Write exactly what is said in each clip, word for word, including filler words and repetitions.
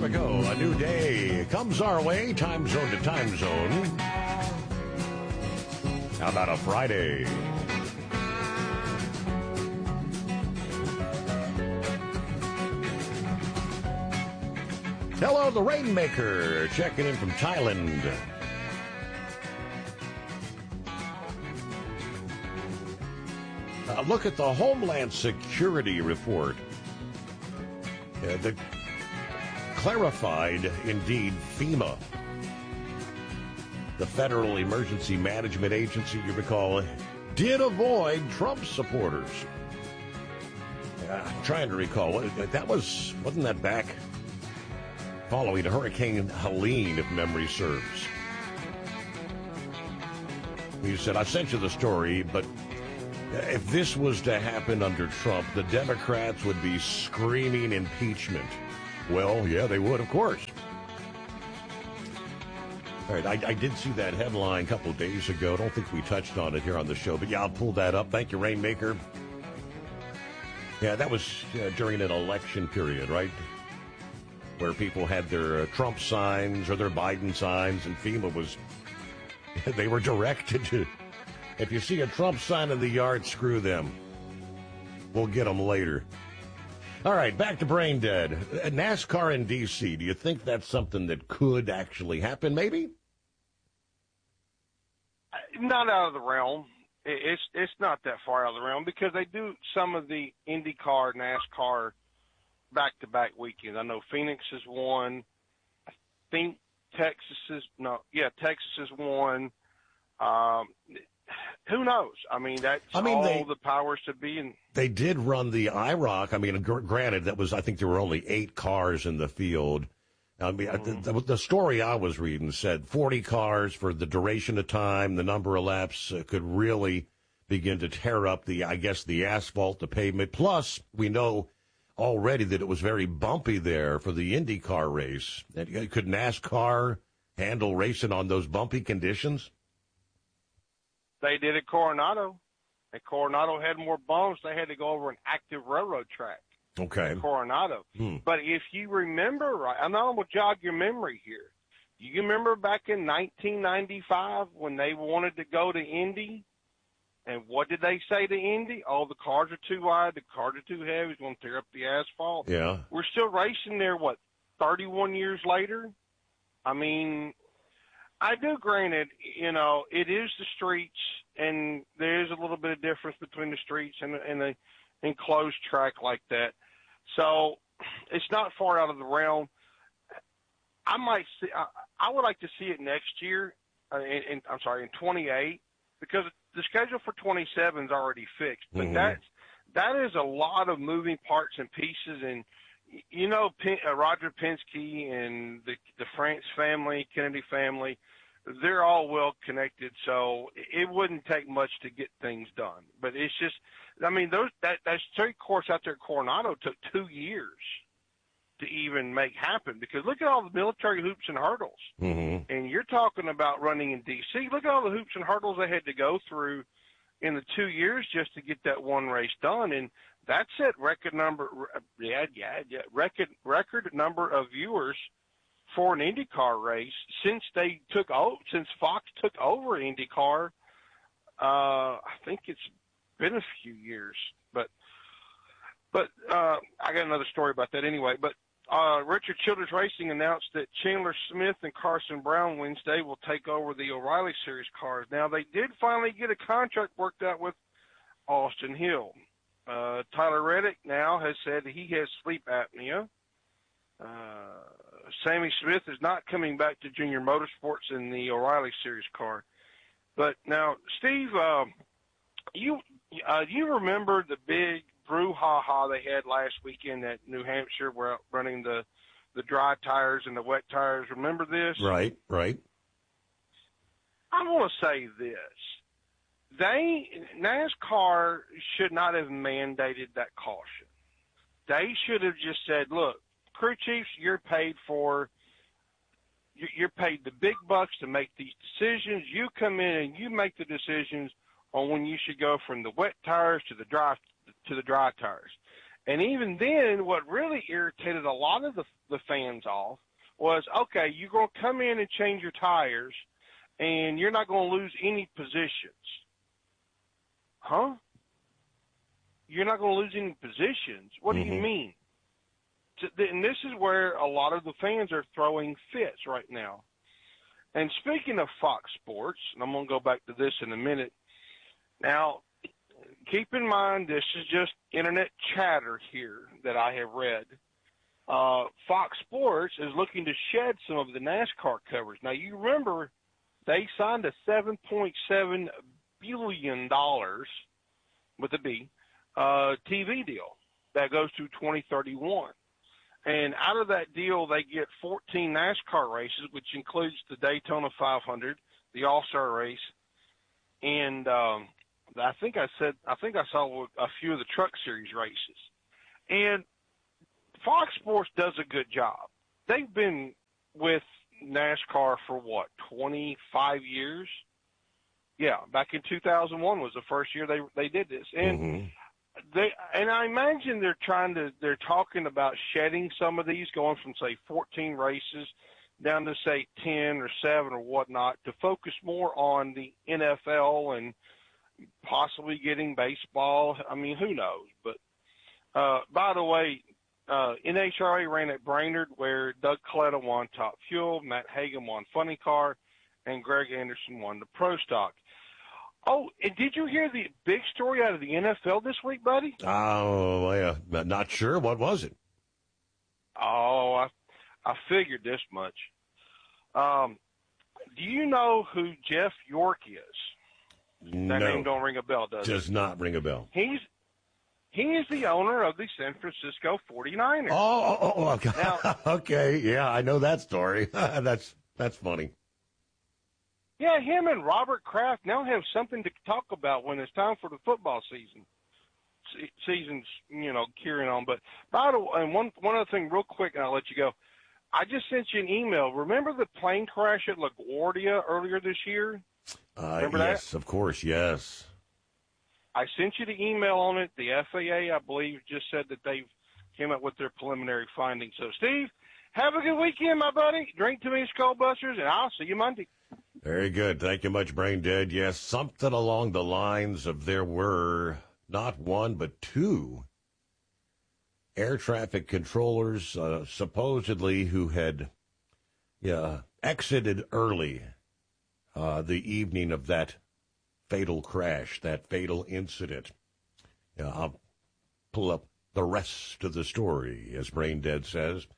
we go. A new day comes our way, time zone to time zone. How about a Friday? Hello, the Rainmaker, checking in from Thailand. Uh, look at the Homeland Security report uh, that clarified, indeed, FEMA, the Federal Emergency Management Agency, you recall, did avoid Trump supporters. Uh, I'm trying to recall, what, that was, wasn't that back following Hurricane Helene, if memory serves? He said, I sent you the story, but if this was to happen under Trump, the Democrats would be screaming impeachment. Well, yeah, they would, of course. All right, I, I did see that headline a couple of days ago. I don't think we touched on it here on the show, but yeah, I'll pull that up. Thank you, Rainmaker. Yeah, that was uh, during an election period, right? Where people had their uh, Trump signs or their Biden signs, and FEMA was, they were directed to, if you see a Trump sign in the yard, screw them. We'll get them later. All right, back to Brain Dead. NASCAR in D C, do you think that's something that could actually happen, maybe? Not out of the realm. It's it's not that far out of the realm because they do some of the IndyCar, NASCAR back-to-back weekends. I know Phoenix is one. I think Texas is no, yeah, Texas is one. Um, who knows? I mean, that's I mean, all they, the powers to be. In. They did run the I ROC. I mean, gr- granted, that was I think there were only eight cars in the field. I mean, mm-hmm. the, the story I was reading said forty cars for the duration of time. The number of laps uh, could really begin to tear up the, I guess, the asphalt, the pavement. Plus, we know already that it was very bumpy there for the IndyCar race. Could NASCAR handle racing on those bumpy conditions? They did at Coronado. And Coronado had more bumps. They had to go over an active railroad track. Okay. Coronado. Hmm. But if you remember right, I'm not going to jog your memory here. You remember back in nineteen ninety-five when they wanted to go to Indy? And what did they say to Indy? Oh, the cars are too wide, the cars are too heavy, it's going to tear up the asphalt. Yeah. We're still racing there, what, thirty-one years later? I mean, I do granted, you know, it is the streets, and there is a little bit of difference between the streets and, and the enclosed track like that. So it's not far out of the realm. I might see, I, I would like to see it next year, uh, in, in, I'm sorry, in twenty-eight, because the schedule for twenty-seven is already fixed, but mm-hmm. that's, that is a lot of moving parts and pieces. And, you know, Pen, uh, Roger Penske and the, the France family, Kennedy family, they're all well connected. So it wouldn't take much to get things done, but it's just, I mean, those, that, that straight course out there at Coronado took two years to even make happen, because look at all the military hoops and hurdles. Mm-hmm. And you're talking about running in D C. Look at all the hoops and hurdles they had to go through in the two years just to get that one race done. And that set record number, yeah, yeah, yeah, record, record number of viewers for an IndyCar race since they took over, since Fox took over IndyCar. Uh, I think it's been a few years, but, but, uh, I got another story about that anyway, but, Uh, Richard Childress Racing announced that Chandler Smith and Carson Brown Wednesday will take over the O'Reilly Series cars. Now, they did finally get a contract worked out with Austin Hill. Uh, Tyler Reddick now has said he has sleep apnea. Uh, Sammy Smith is not coming back to Junior Motorsports in the O'Reilly Series car. But now, Steve, uh, you uh, you remember the big brouhaha they had last weekend at New Hampshire, where running the the dry tires and the wet tires. Remember this? Right, right. I want to say this: they NASCAR should not have mandated that caution. They should have just said, "Look, crew chiefs, you're paid for. You're paid the big bucks to make these decisions. You come in and you make the decisions on when you should go from the wet tires to the dry." to the dry tires. And even then, what really irritated a lot of the, the fans off was, okay, you're going to come in and change your tires, and you're not going to lose any positions. Huh? You're not going to lose any positions? What mm-hmm. do you mean? And this is where a lot of the fans are throwing fits right now. And speaking of Fox Sports, and I'm going to go back to this in a minute. Now, keep in mind, this is just internet chatter here that I have read. Uh, Fox Sports is looking to shed some of the NASCAR coverage. Now, you remember they signed a seven point seven billion dollars with a B uh, T V deal that goes to twenty thirty-one. And out of that deal, they get fourteen NASCAR races, which includes the Daytona five hundred, the All-Star race, and um, I think I said I think I saw a few of the Truck Series races. And Fox Sports does a good job. They've been with NASCAR for what, twenty-five years? Yeah, back in two thousand one was the first year they they did this, and. Mm-hmm. They and I imagine they're trying to they're talking about shedding some of these, going from say fourteen races down to say ten or seven or whatnot, to focus more on the N F L and possibly getting baseball. I mean, who knows? But uh, by the way, uh, N H R A ran at Brainerd, where Doug Coletta won Top Fuel, Matt Hagan won Funny Car, and Greg Anderson won the Pro Stock. Oh, and did you hear the big story out of the N F L this week, buddy? Oh, yeah, not sure. What was it? Oh, I, I figured this much. Um, do you know who Jeff York is? No. That name don't ring a bell, does it? Does not ring a bell. He's he is the owner of the San Francisco forty-niners. Oh, oh, oh okay. Now, okay, yeah, I know that story. that's that's funny. Yeah, him and Robert Kraft now have something to talk about when it's time for the football season. Se- season's, you know, carrying on. But by the way, and one one other thing, real quick, and I'll let you go. I just sent you an email. Remember the plane crash at LaGuardia earlier this year? Uh, Remember yes, that? Of course, yes. I sent you the email on it. The F A A, I believe, just said that they've came up with their preliminary findings. So, Steve, have a good weekend, my buddy. Drink too many Skull Busters, and I'll see you Monday. Very good. Thank you much, Brain Dead. Yes, something along the lines of there were not one but two air traffic controllers, uh, supposedly, who had yeah, exited early uh, the evening of that fatal crash, that fatal incident. Yeah, I'll pull up the rest of the story, as Brain Dead says.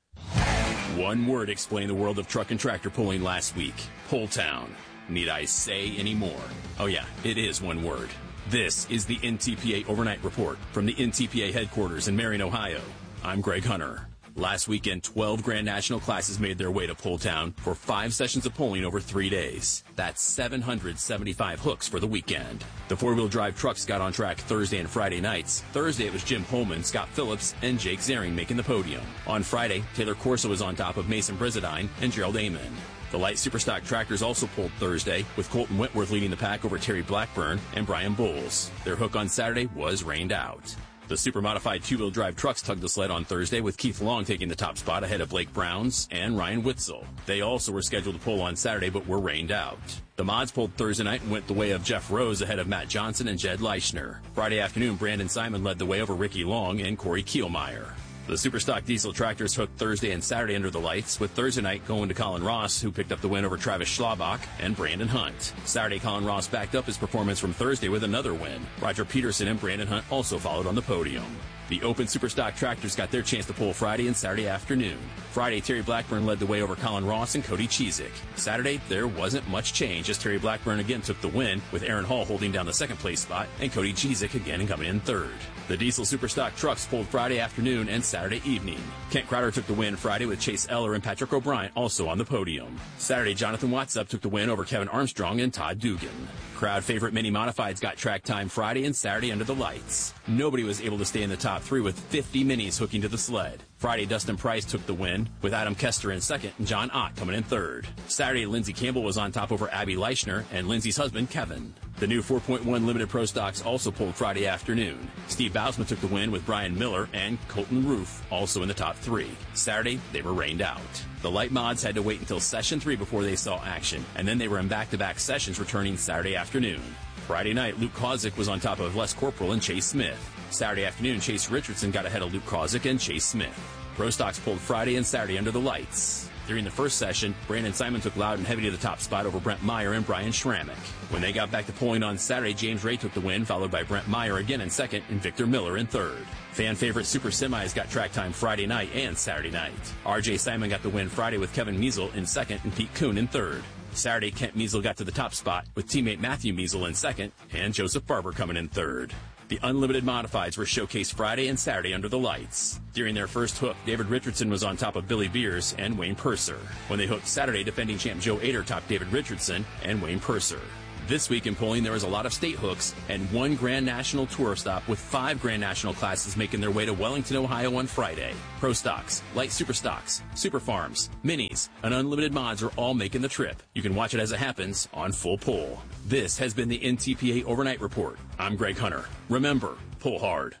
One word explained the world of truck and tractor pulling last week. Pull Town. Need I say any more? Oh yeah, it is one word. This is the N T P A Overnight Report from the N T P A headquarters in Marion, Ohio. I'm Greg Hunter. Last weekend, twelve Grand National classes made their way to Pull Town for five sessions of pulling over three days. That's seven hundred seventy-five hooks for the weekend. The four-wheel drive trucks got on track Thursday and Friday nights. Thursday, it was Jim Pullman, Scott Phillips, and Jake Zaring making the podium. On Friday, Taylor Corso was on top of Mason Brizadine and Gerald Amon. The light superstock tractors also pulled Thursday, with Colton Wentworth leading the pack over Terry Blackburn and Brian Bowles. Their hook on Saturday was rained out. The super-modified two-wheel drive trucks tugged the sled on Thursday, with Keith Long taking the top spot ahead of Blake Browns and Ryan Witzel. They also were scheduled to pull on Saturday, but were rained out. The mods pulled Thursday night and went the way of Jeff Rose ahead of Matt Johnson and Jed Leichner. Friday afternoon, Brandon Simon led the way over Ricky Long and Corey Kielmeyer. The Superstock diesel tractors hooked Thursday and Saturday under the lights, with Thursday night going to Colin Ross, who picked up the win over Travis Schlabach and Brandon Hunt. Saturday, Colin Ross backed up his performance from Thursday with another win. Roger Peterson and Brandon Hunt also followed on the podium. The open Superstock tractors got their chance to pull Friday and Saturday afternoon. Friday, Terry Blackburn led the way over Colin Ross and Cody Cheezick. Saturday, there wasn't much change, as Terry Blackburn again took the win, with Aaron Hall holding down the second place spot and Cody Cheezick again coming in third. The diesel Superstock trucks pulled Friday afternoon and Saturday evening. Kent Crowder took the win Friday, with Chase Eller and Patrick O'Brien also on the podium. Saturday, Jonathan Watsup took the win over Kevin Armstrong and Todd Dugan. Crowd favorite Mini Modifieds got track time Friday and Saturday under the lights. Nobody was able to stay in the top top three with fifty minis hooking to the sled. Friday, Dustin Price took the win, with Adam Kester in second and John Ott coming in third. Saturday, Lindsey Campbell was on top over Abby Leichner and Lindsey's husband, Kevin. The new four point one Limited Pro Stocks also pulled Friday afternoon. Steve Bousman took the win with Brian Miller and Colton Roof also in the top three. Saturday, they were rained out. The light mods had to wait until session three before they saw action, and then they were in back-to-back sessions returning Saturday afternoon. Friday night, Luke Kozik was on top of Les Corporal and Chase Smith. Saturday afternoon, Chase Richardson got ahead of Luke Kozik and Chase Smith. Pro Stocks pulled Friday and Saturday under the lights. During the first session, Brandon Simon took loud and heavy to the top spot over Brent Meyer and Brian Schrammick. When they got back to pulling on Saturday, James Ray took the win, followed by Brent Meyer again in second and Victor Miller in third. Fan favorite Super Semis got track time Friday night and Saturday night. R J Simon got the win Friday with Kevin Measle in second and Pete Kuhn in third. Saturday, Kent Measle got to the top spot with teammate Matthew Measle in second and Joseph Barber coming in third. The Unlimited Modifieds were showcased Friday and Saturday under the lights. During their first hook, David Richardson was on top of Billy Beers and Wayne Purser. When they hooked Saturday, defending champ Joe Ader topped David Richardson and Wayne Purser. This week in pulling, there was a lot of state hooks and one Grand National Tour stop with five Grand National classes making their way to Wellington, Ohio on Friday. Pro Stocks, Light Super Stocks, Super Farms, Minis, and Unlimited Mods are all making the trip. You can watch it as it happens on Full Pull. This has been the N T P A Overnight Report. I'm Greg Hunter. Remember, pull hard.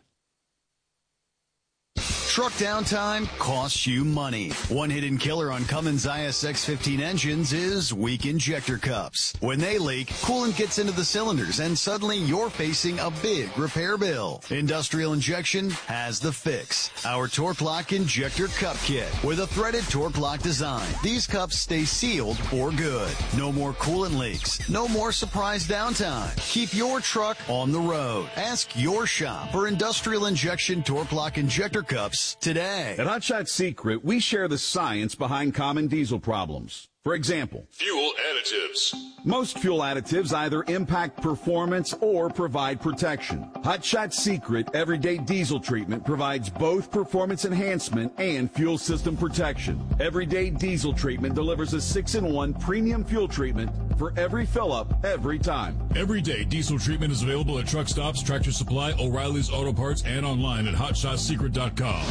Truck downtime costs you money. One hidden killer on Cummins I S X fifteen engines is weak injector cups. When they leak, coolant gets into the cylinders and suddenly you're facing a big repair bill. Industrial Injection has the fix. Our Torque Lock Injector Cup Kit with a threaded Torque Lock design. These cups stay sealed for good. No more coolant leaks. No more surprise downtime. Keep your truck on the road. Ask your shop for Industrial Injection Torque Lock Injector Cups today. At Hot Shot Secret, we share the science behind common diesel problems. For example, fuel additives. Most fuel additives either impact performance or provide protection. Hot Shot Secret Everyday Diesel Treatment provides both performance enhancement and fuel system protection. Everyday Diesel Treatment delivers a six in one premium fuel treatment for every fill-up, every time. Everyday Diesel Treatment is available at truck stops, Tractor Supply, O'Reilly's Auto Parts, and online at hot shot secret dot com.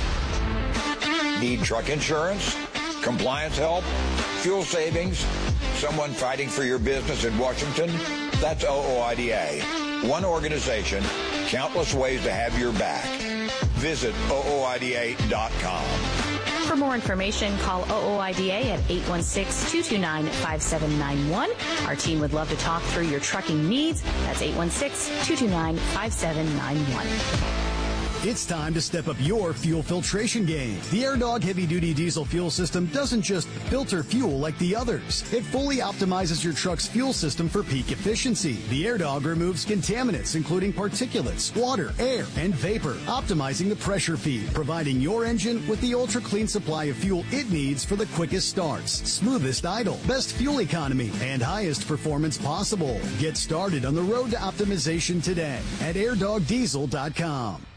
Need truck insurance? Compliance help? Fuel savings? Someone fighting for your business in Washington? That's O O I D A. One organization, countless ways to have your back. Visit O O I D A dot com. For more information, call O O I D A at eight one six, two two nine, five seven nine one. Our team would love to talk through your trucking needs. That's eight one six, two two nine, five seven nine one. It's time to step up your fuel filtration game. The AirDog heavy-duty diesel fuel system doesn't just filter fuel like the others. It fully optimizes your truck's fuel system for peak efficiency. The AirDog removes contaminants, including particulates, water, air, and vapor, optimizing the pressure feed, providing your engine with the ultra-clean supply of fuel it needs for the quickest starts, smoothest idle, best fuel economy, and highest performance possible. Get started on the road to optimization today at air dog diesel dot com.